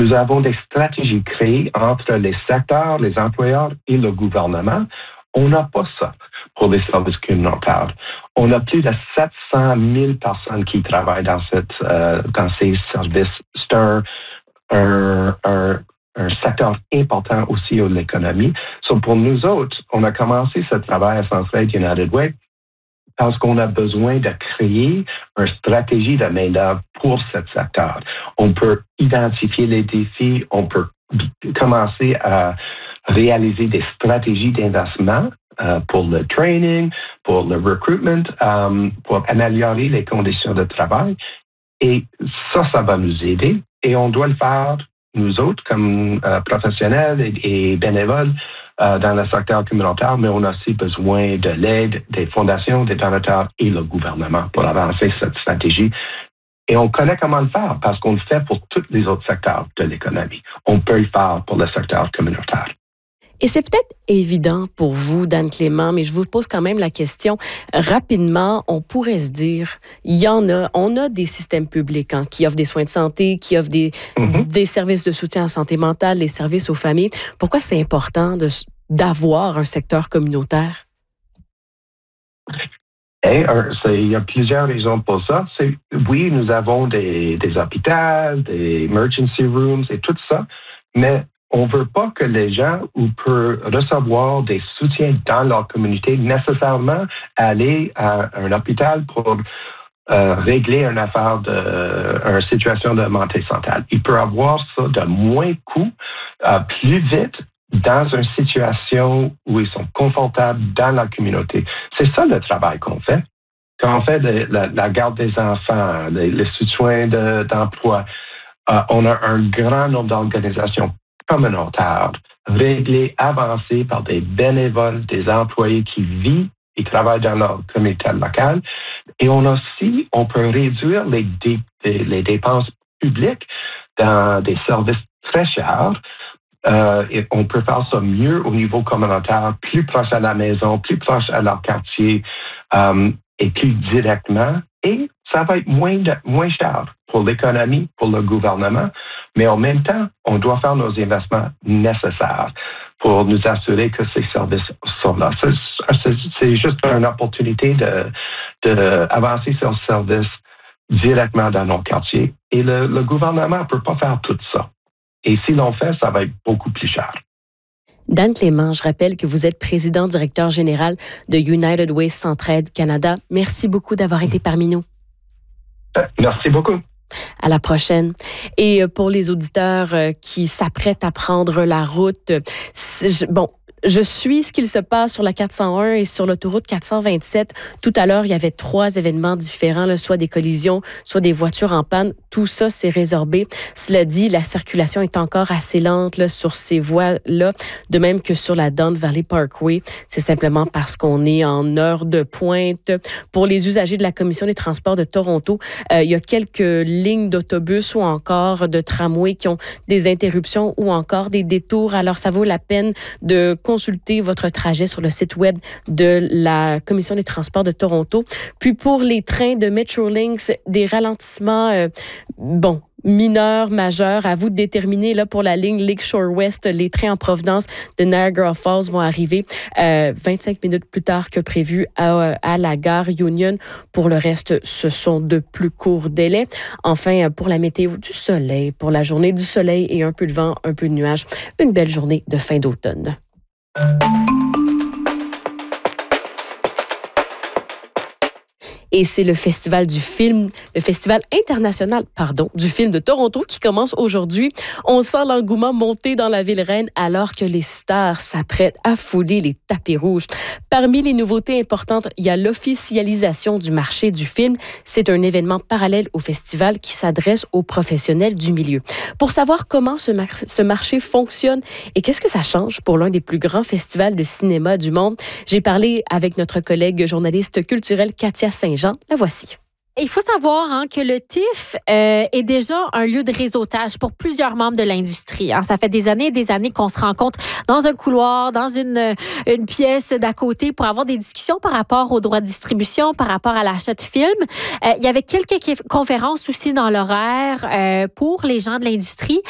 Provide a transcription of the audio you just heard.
Nous avons des stratégies créées entre les secteurs, les employeurs et le gouvernement. On n'a pas ça pour les services communautaires. On a plus de 700 000 personnes qui travaillent dans ces services. C'est un secteur important aussi de l'économie. Pour nous autres, on a commencé ce travail à Centraide United Way parce qu'on a besoin de créer une stratégie de main-d'œuvre pour ce secteur. On peut identifier les défis, on peut commencer à réaliser des stratégies d'investissement pour le training, pour le recruitment, pour améliorer les conditions de travail. Et ça va nous aider. Et on doit le faire, nous autres, comme professionnels et bénévoles dans le secteur communautaire, mais on a aussi besoin de l'aide des fondations, des donateurs et le gouvernement pour avancer cette stratégie. Et on connaît comment le faire parce qu'on le fait pour tous les autres secteurs de l'économie. On peut le faire pour le secteur communautaire. Et c'est peut-être évident pour vous, Dan Clément, mais je vous pose quand même la question. Rapidement, on pourrait se dire, on a des systèmes publics qui offrent des soins de santé, qui offrent des services de soutien en santé mentale, des services aux familles. Pourquoi c'est important d'avoir un secteur communautaire? Il y a plusieurs raisons pour ça. Oui, nous avons des hôpitaux, des emergency rooms et tout ça, mais on ne veut pas que les gens peuvent recevoir des soutiens dans leur communauté nécessairement aller à un hôpital pour régler une affaire une situation de santé mentale. Ils peuvent avoir ça de moins coût, plus vite, dans une situation où ils sont confortables dans la communauté. C'est ça le travail qu'on fait. Quand on fait la garde des enfants, les soutiens d'emploi, on a un grand nombre d'organisations communautaires, réglées, avancées par des bénévoles, des employés qui vivent et travaillent dans leur communauté locale. Et on peut réduire les dépenses publiques dans des services très chers. Et on peut faire ça mieux au niveau communautaire, plus proche à la maison, plus proche à leur quartier et plus directement. Et ça va être moins cher pour l'économie, pour le gouvernement, mais en même temps, on doit faire nos investissements nécessaires pour nous assurer que ces services sont là. C'est juste une opportunité d'avancer sur le service directement dans nos quartiers. Et le gouvernement ne peut pas faire tout ça. Et si l'on fait, ça va être beaucoup plus cher. Dan Clément, je rappelle que vous êtes président-directeur général de United Way Centraide Canada. Merci beaucoup d'avoir été parmi nous. Merci beaucoup. À la prochaine. Et pour les auditeurs qui s'apprêtent à prendre la route, je suis ce qu'il se passe sur la 401 et sur l'autoroute 427. Tout à l'heure, il y avait 3 événements différents, soit des collisions, soit des voitures en panne. Tout ça s'est résorbé. Cela dit, la circulation est encore assez lente sur ces voies-là, de même que sur la Don Valley Parkway. C'est simplement parce qu'on est en heure de pointe. Pour les usagers de la Commission des transports de Toronto, il y a quelques lignes d'autobus ou encore de tramway qui ont des interruptions ou encore des détours. Alors, ça vaut la peine de consulter votre trajet sur le site web de la Commission des transports de Toronto. Puis pour les trains de Metrolinx, des ralentissements, mineurs, majeurs. À vous de déterminer. Là, pour la ligne Lakeshore West, les trains en provenance de Niagara Falls vont arriver 25 minutes plus tard que prévu à la gare Union. Pour le reste, ce sont de plus courts délais. Enfin, pour la météo, du soleil. Pour la journée, du soleil et un peu de vent, un peu de nuages. Une belle journée de fin d'automne. Et c'est le Festival international du film de Toronto qui commence aujourd'hui. On sent l'engouement monter dans la ville reine alors que les stars s'apprêtent à fouler les tapis rouges. Parmi les nouveautés importantes, il y a l'officialisation du marché du film. C'est un événement parallèle au festival qui s'adresse aux professionnels du milieu. Pour savoir comment ce marché fonctionne et qu'est-ce que ça change pour l'un des plus grands festivals de cinéma du monde, j'ai parlé avec notre collègue journaliste culturelle Katia Saint-Jean. La voici. Il faut savoir que le TIFF est déjà un lieu de réseautage pour plusieurs membres de l'industrie. Ça fait des années et des années qu'on se rencontre dans un couloir, dans une pièce d'à côté pour avoir des discussions par rapport aux droits de distribution, par rapport à l'achat de films. Il y avait quelques conférences aussi dans l'horaire pour les gens de l'industrie.